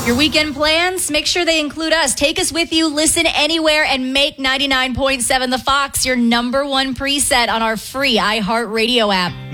Your weekend plans, make sure they include us. Take us with you, listen anywhere, and make 99.7 The Fox your number one preset on our free iHeartRadio app.